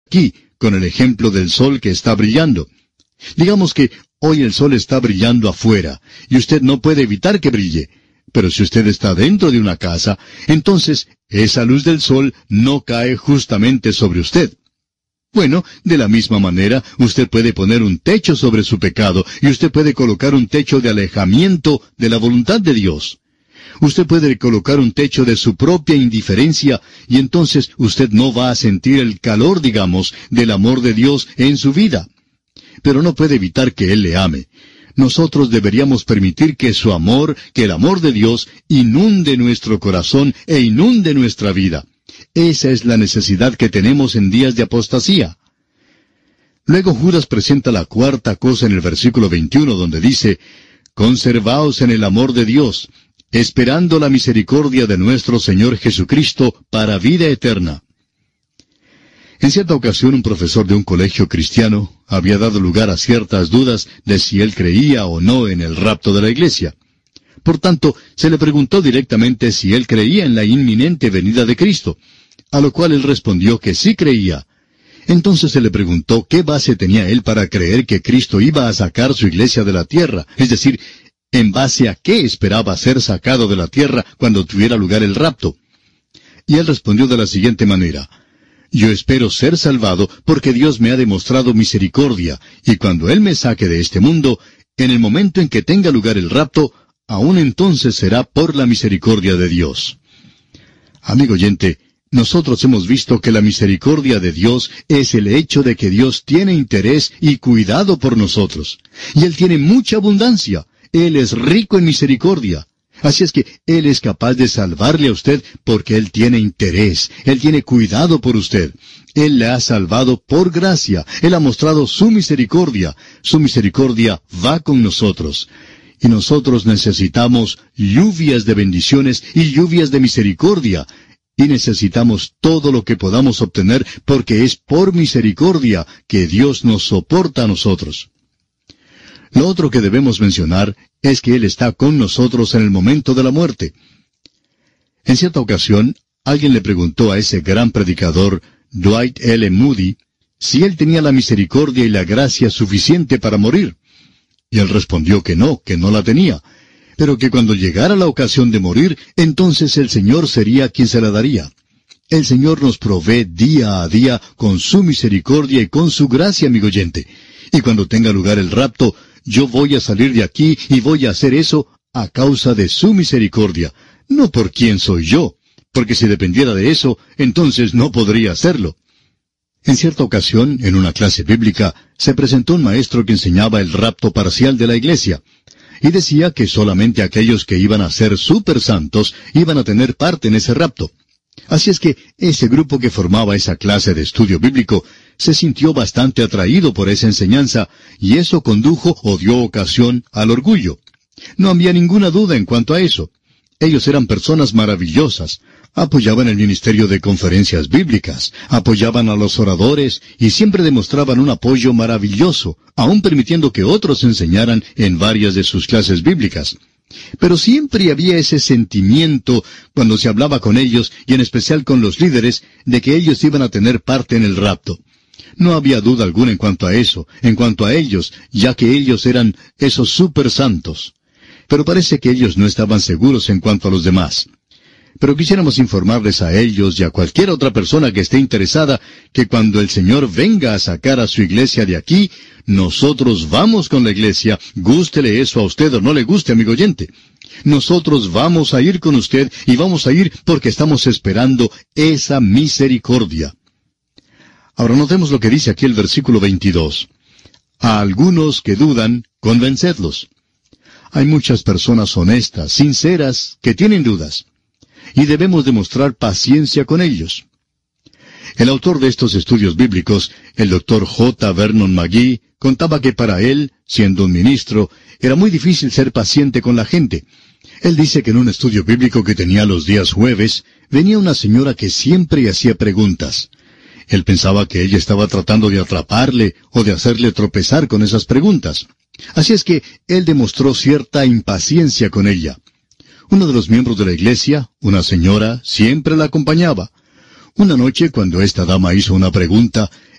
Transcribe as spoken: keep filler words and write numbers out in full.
aquí, con el ejemplo del sol que está brillando. Digamos que hoy el sol está brillando afuera, y usted no puede evitar que brille. Pero si usted está dentro de una casa, entonces esa luz del sol no cae justamente sobre usted. Bueno, de la misma manera, usted puede poner un techo sobre su pecado, y usted puede colocar un techo de alejamiento de la voluntad de Dios. Usted puede colocar un techo de su propia indiferencia, y entonces usted no va a sentir el calor, digamos, del amor de Dios en su vida. Pero no puede evitar que Él le ame. Nosotros deberíamos permitir que su amor, que el amor de Dios, inunde nuestro corazón e inunde nuestra vida. Esa es la necesidad que tenemos en días de apostasía. Luego Judas presenta la cuarta cosa en el versículo veintiuno, donde dice, «Conservaos en el amor de Dios, esperando la misericordia de nuestro Señor Jesucristo para vida eterna». En cierta ocasión un profesor de un colegio cristiano había dado lugar a ciertas dudas de si él creía o no en el rapto de la iglesia. Por tanto, se le preguntó directamente si él creía en la inminente venida de Cristo, a lo cual él respondió que sí creía. Entonces se le preguntó qué base tenía él para creer que Cristo iba a sacar su iglesia de la tierra, es decir, en base a qué esperaba ser sacado de la tierra cuando tuviera lugar el rapto. Y él respondió de la siguiente manera, «Yo espero ser salvado porque Dios me ha demostrado misericordia, y cuando Él me saque de este mundo, en el momento en que tenga lugar el rapto, aún entonces será por la misericordia de Dios». Amigo oyente, nosotros hemos visto que la misericordia de Dios es el hecho de que Dios tiene interés y cuidado por nosotros. Y Él tiene mucha abundancia. Él es rico en misericordia. Así es que Él es capaz de salvarle a usted porque Él tiene interés, Él tiene cuidado por usted. Él le ha salvado por gracia, Él ha mostrado su misericordia. Su misericordia va con nosotros. Y nosotros necesitamos lluvias de bendiciones y lluvias de misericordia. Y necesitamos todo lo que podamos obtener porque es por misericordia que Dios nos soporta a nosotros. Lo otro que debemos mencionar es que Él está con nosotros en el momento de la muerte. En cierta ocasión, alguien le preguntó a ese gran predicador, Dwight L. Moody, si él tenía la misericordia y la gracia suficiente para morir. Y él respondió que no, que no la tenía, pero que cuando llegara la ocasión de morir, entonces el Señor sería quien se la daría. El Señor nos provee día a día con su misericordia y con su gracia, amigo oyente. Y cuando tenga lugar el rapto, yo voy a salir de aquí y voy a hacer eso a causa de su misericordia, no por quién soy yo, porque si dependiera de eso, entonces no podría hacerlo. En cierta ocasión, en una clase bíblica, se presentó un maestro que enseñaba el rapto parcial de la iglesia, y decía que solamente aquellos que iban a ser super santos iban a tener parte en ese rapto. Así es que ese grupo que formaba esa clase de estudio bíblico se sintió bastante atraído por esa enseñanza, y eso condujo o dio ocasión al orgullo. No había ninguna duda en cuanto a eso. Ellos eran personas maravillosas, apoyaban el ministerio de conferencias bíblicas, apoyaban a los oradores y siempre demostraban un apoyo maravilloso, aun permitiendo que otros enseñaran en varias de sus clases bíblicas. Pero siempre había ese sentimiento cuando se hablaba con ellos, y en especial con los líderes, de que ellos iban a tener parte en el rapto. No había duda alguna en cuanto a eso, en cuanto a ellos, ya que ellos eran esos super santos. Pero parece que ellos no estaban seguros en cuanto a los demás. Pero quisiéramos informarles a ellos y a cualquier otra persona que esté interesada que cuando el Señor venga a sacar a su iglesia de aquí, nosotros vamos con la iglesia, gústele eso a usted o no le guste, amigo oyente. Nosotros vamos a ir con usted y vamos a ir porque estamos esperando esa misericordia. Ahora notemos lo que dice aquí el versículo veintidós. A algunos que dudan, convencedlos. Hay muchas personas honestas, sinceras, que tienen dudas. Y debemos demostrar paciencia con ellos. El autor de estos estudios bíblicos, el doctor J. Vernon McGee, contaba que para él, siendo un ministro, era muy difícil ser paciente con la gente. Él dice que en un estudio bíblico que tenía los días jueves, venía una señora que siempre hacía preguntas. Él pensaba que ella estaba tratando de atraparle o de hacerle tropezar con esas preguntas. Así es que él demostró cierta impaciencia con ella. Uno de los miembros de la iglesia, una señora, siempre la acompañaba. Una noche, cuando esta dama hizo una pregunta,